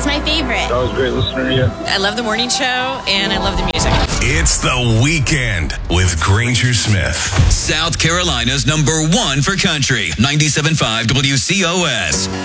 It's my favorite. Always great listening to you. I love the morning show, and I love the music. It's The Weekend with Granger Smith. South Carolina's #1 for country. 97.5 WCOS.